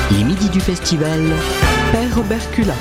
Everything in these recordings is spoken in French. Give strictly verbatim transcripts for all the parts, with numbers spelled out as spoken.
Les midis du festival, Père Robert Cula.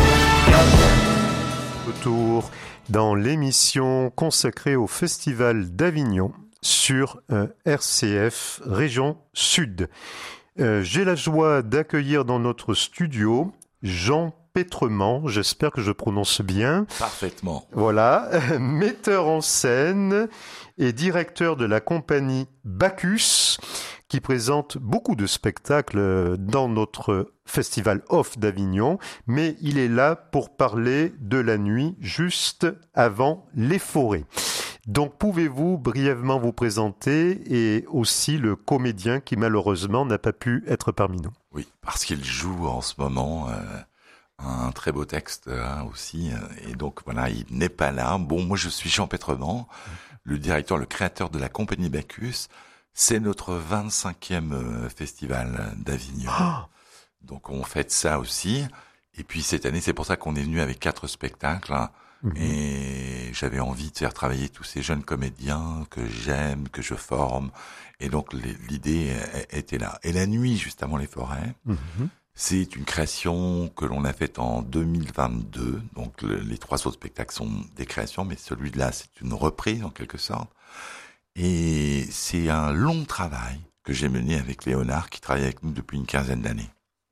Retour dans l'émission consacrée au Festival d'Avignon sur euh, R C F Région Sud. Euh, j'ai la joie d'accueillir dans notre studio Jean Pétrement, j'espère que je prononce bien. Parfaitement. Voilà, metteur en scène et directeur de la compagnie Bacchus, qui présente beaucoup de spectacles dans notre festival off d'Avignon, mais il est là pour parler de la nuit juste avant les forêts. Donc pouvez-vous brièvement vous présenter et aussi le comédien qui malheureusement n'a pas pu être parmi nous? Oui, parce qu'il joue en ce moment euh, un très beau texte hein, aussi, euh, et donc voilà, il n'est pas là. Bon, moi je suis Jean Pétrement, le directeur, le créateur de la compagnie Bacchus. C'est notre vingt-cinquième festival d'Avignon. Oh donc on fête ça aussi. Et puis cette année, c'est pour ça qu'on est venu avec quatre spectacles. Mmh. Et j'avais envie de faire travailler tous ces jeunes comédiens que j'aime, que je forme. Et donc l'idée était là. Et la nuit, juste avant les forêts, mmh. c'est une création que l'on a faite en deux mille vingt-deux. Donc le, les trois autres spectacles sont des créations, mais celui-là, c'est une reprise en quelque sorte. Et c'est un long travail que j'ai mené avec Léonard, qui travaille avec nous depuis une quinzaine d'années.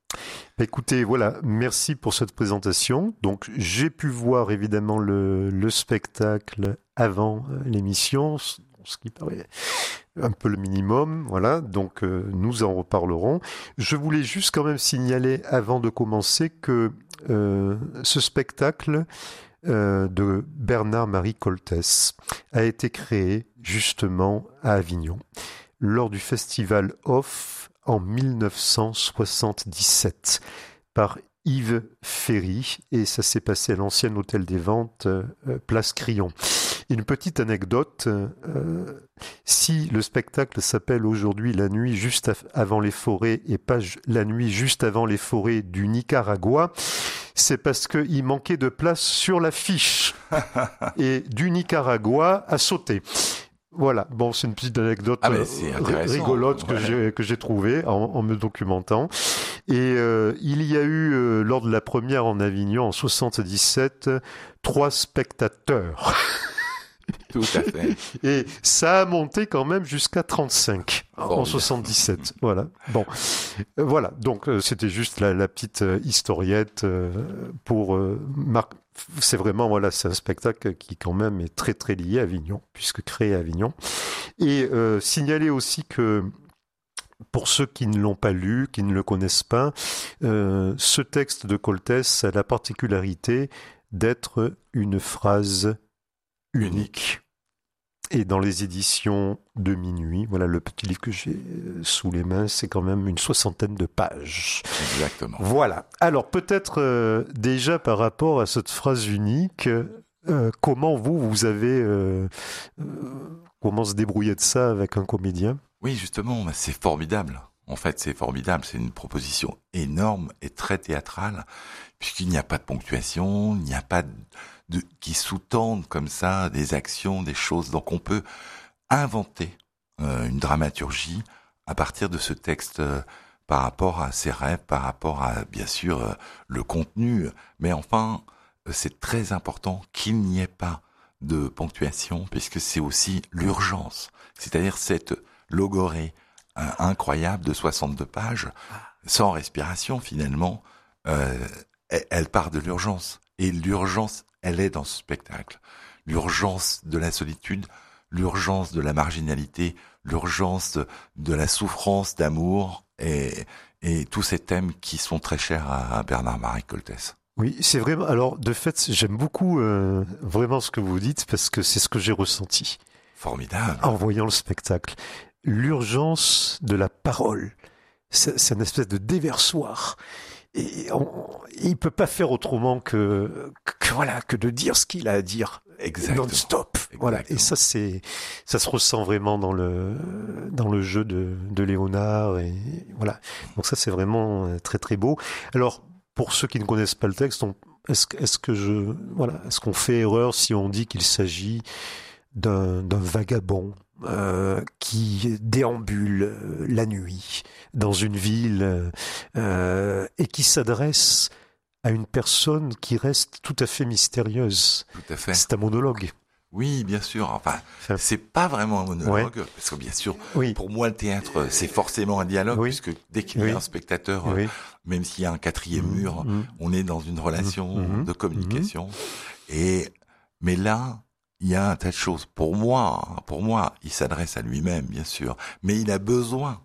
Écoutez, voilà, merci pour cette présentation. Donc, j'ai pu voir évidemment le, le spectacle avant l'émission, ce qui paraît un peu le minimum, voilà. Donc, euh, nous en reparlerons. Je voulais juste quand même signaler, avant de commencer, que euh, ce spectacle Euh, de Bernard-Marie Coltès a été créé justement à Avignon lors du festival Off en dix-neuf cent soixante-dix-sept par Yves Ferry, et ça s'est passé à l'ancien hôtel des ventes euh, Place Crillon. Une petite anecdote, euh, si le spectacle s'appelle aujourd'hui La nuit juste avant les forêts et pas La nuit juste avant les forêts du Nicaragua, c'est parce qu'il manquait de place sur l'affiche et du Nicaragua à sauter. Voilà, bon, c'est une petite anecdote ah r- rigolote que, ouais. j'ai, que j'ai trouvée en, en me documentant. Et euh, il y a eu, euh, lors de la première en Avignon en soixante-dix-sept, trois spectateurs. Tout à fait. Et ça a monté quand même jusqu'à trente-cinq oh, en soixante-dix-sept. Voilà. Bon, euh, voilà. Donc euh, c'était juste la, la petite euh, historiette euh, pour euh, marquer. C'est vraiment voilà, c'est un spectacle qui quand même est très très lié à Avignon, puisque créé à Avignon. Et euh, signaler aussi que pour ceux qui ne l'ont pas lu, qui ne le connaissent pas, euh, ce texte de Coltès a la particularité d'être une phrase unique. Et dans les éditions de Minuit, voilà le petit livre que j'ai sous les mains, c'est quand même une soixantaine de pages. Exactement. Voilà. Alors peut-être euh, déjà par rapport à cette phrase unique, euh, comment vous, vous avez... Euh, euh, comment se débrouiller de ça avec un comédien ? Oui, justement, c'est formidable. En fait, c'est formidable. C'est une proposition énorme et très théâtrale, puisqu'il n'y a pas de ponctuation, il n'y a pas de... De, qui sous-tendent comme ça des actions, des choses. Donc on peut inventer euh, une dramaturgie à partir de ce texte euh, par rapport à ses rêves, par rapport à, bien sûr, euh, le contenu. Mais enfin, euh, c'est très important qu'il n'y ait pas de ponctuation, puisque c'est aussi l'urgence. C'est-à-dire cette logorée euh, incroyable de soixante-deux pages, sans respiration finalement, euh, elle, elle part de l'urgence. Et l'urgence, elle est dans ce spectacle. L'urgence de la solitude, l'urgence de la marginalité, l'urgence de, de la souffrance d'amour et, et tous ces thèmes qui sont très chers à, à Bernard-Marie Coltès. Oui, c'est vraiment... Alors, de fait, j'aime beaucoup euh, vraiment ce que vous dites parce que c'est ce que j'ai ressenti. Formidable. En voyant le spectacle. L'urgence de la parole. C'est, c'est une espèce de déversoir. Et on, il peut pas faire autrement que, que voilà que de dire ce qu'il a à dire. Exactement. Non-stop. Exactement. Voilà. Et ça c'est ça se ressent vraiment dans le dans le jeu de de Léonard et voilà. Donc ça c'est vraiment très très beau. Alors pour ceux qui ne connaissent pas le texte, on, est-ce est-ce que je voilà est-ce qu'on fait erreur si on dit qu'il s'agit d'un d'un vagabond? euh, qui déambule euh, la nuit dans une ville euh, et qui s'adresse à une personne qui reste tout à fait mystérieuse. Tout à fait. C'est un monologue. Oui, bien sûr. Enfin, Ça... c'est pas vraiment un monologue, ouais. parce que bien sûr, oui. pour moi, le théâtre, c'est forcément un dialogue, oui. puisque dès qu'il y a oui. un spectateur, oui. euh, même s'il y a un quatrième mmh. mur, mmh. on est dans une relation mmh. de communication. Mmh. Et mais là, il y a un tas de choses. Pour moi, pour moi, il s'adresse à lui-même, bien sûr, mais il a besoin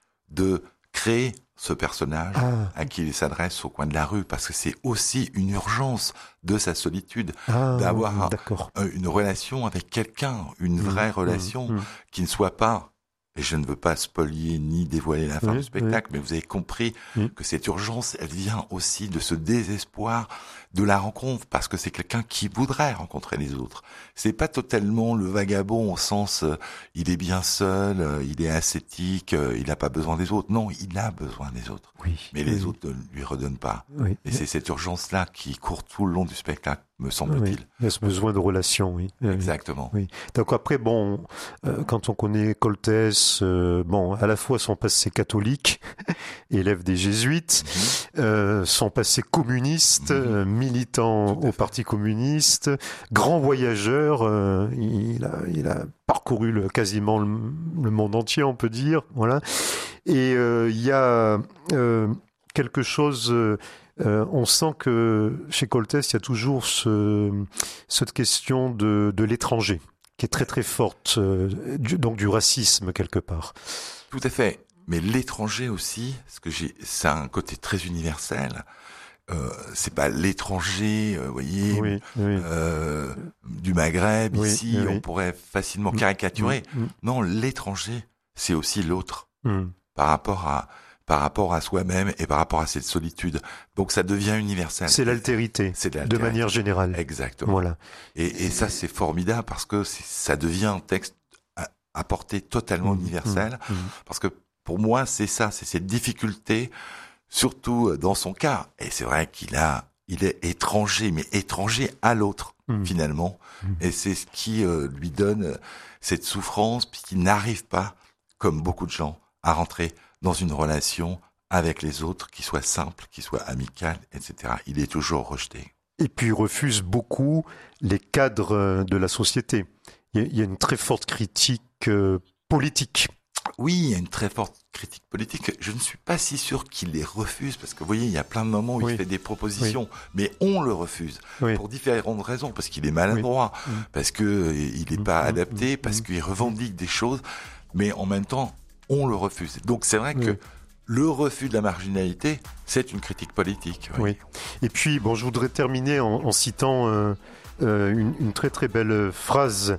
de créer ce personnage ah. à qui il s'adresse au coin de la rue, parce que c'est aussi une urgence de sa solitude, ah, d'avoir un, une relation avec quelqu'un, une vraie mmh, relation mmh, mmh. qui ne soit pas, et je ne veux pas spolier ni dévoiler la fin oui, du spectacle, oui. mais vous avez compris oui. que cette urgence, elle vient aussi de ce désespoir de la rencontre, parce que c'est quelqu'un qui voudrait rencontrer les autres. C'est pas totalement le vagabond au sens euh, il est bien seul, euh, il est ascétique, euh, il n'a pas besoin des autres. Non, il a besoin des autres. Oui, mais oui. les autres ne lui redonnent pas. Oui. Et c'est cette urgence-là qui court tout le long du spectacle, me semble-t-il. Oui. Il y a ce besoin de relation, oui. Exactement. Oui. Donc après, bon, euh, quand on connaît Coltès, euh, bon, à la fois son passé catholique, élève des jésuites, mm-hmm. euh, son passé communiste, mm-hmm. euh, militant au Parti communiste, grand voyageur, euh, il, a, il a parcouru le, quasiment le, le monde entier, on peut dire, voilà. Et euh, il y a euh, quelque chose, euh, on sent que chez Coltès, il y a toujours ce, cette question de, de l'étranger, qui est très très forte, euh, du, donc du racisme quelque part. Tout à fait. Mais l'étranger aussi, parce que j'ai, c'est un côté très universel. Euh, c'est pas l'étranger, vous euh, voyez, oui, oui. Euh, du Maghreb oui, ici, oui. on pourrait facilement caricaturer. Mm, mm, non, l'étranger, c'est aussi l'autre mm. par rapport à par rapport à soi-même et par rapport à cette solitude. Donc ça devient universel. C'est l'altérité, c'est de, l'altérité. de manière générale. Exactement. Voilà. Et, et ça, c'est formidable parce que c'est, ça devient un texte à, à portée totalement mm, universelle. Mm, mm. Parce que pour moi, c'est ça, c'est cette difficulté. Surtout dans son cas, et c'est vrai qu'il a, il est étranger, mais étranger à l'autre mmh. finalement, mmh. et c'est ce qui euh, lui donne cette souffrance, puisqu'il n'arrive pas, comme beaucoup de gens, à rentrer dans une relation avec les autres qui soit simple, qui soit amicale, et cetera. Il est toujours rejeté. Et puis il refuse beaucoup les cadres de la société. Il y a une très forte critique euh, politique. Oui, il y a une très forte critique politique. Je ne suis pas si sûr qu'il les refuse, parce que vous voyez, il y a plein de moments où oui. il fait des propositions, oui. mais on le refuse oui. pour différentes raisons, parce qu'il est maladroit, oui. parce que il n'est pas adapté, parce qu'il revendique des choses, mais en même temps, on le refuse. Donc c'est vrai oui. que le refus de la marginalité, c'est une critique politique. Oui. oui. Et puis, bon, je voudrais terminer en, en citant euh, euh, une, une très très belle phrase.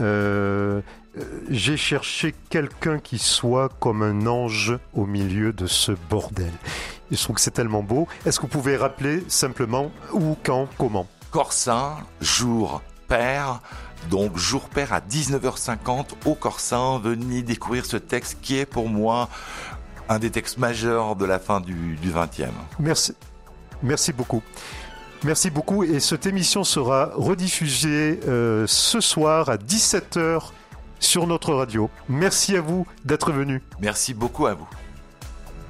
Euh, Euh, j'ai cherché quelqu'un qui soit comme un ange au milieu de ce bordel. Je trouve que c'est tellement beau. Est-ce que vous pouvez rappeler simplement où, quand, comment ? Corsin, jour pair. Donc jour pair à dix-neuf heures cinquante au Corsin. Venez découvrir ce texte qui est pour moi un des textes majeurs de la fin du, du vingtième. Merci. Merci beaucoup. Merci beaucoup. Et cette émission sera rediffusée euh, ce soir à dix-sept heures sur notre radio. Merci à vous d'être venu. Merci beaucoup à vous.